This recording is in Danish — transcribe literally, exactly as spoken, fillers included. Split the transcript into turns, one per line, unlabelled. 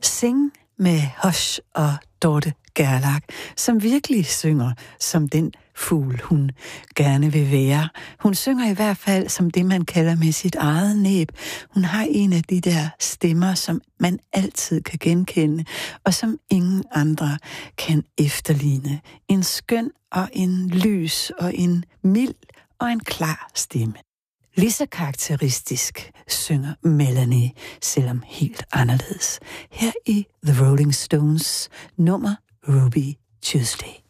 Sing med Hush og Dorte Gerlach, som virkelig synger som den fugl, hun gerne vil være. Hun synger i hvert fald som det, man kalder med sit eget næb. Hun har en af de der stemmer, som man altid kan genkende, og som ingen andre kan efterligne. En skøn og en lys og en mild og en klar stemme. Lige så karakteristisk synger Melanie, selvom helt anderledes. Her i The Rolling Stones nummer Ruby Tuesday.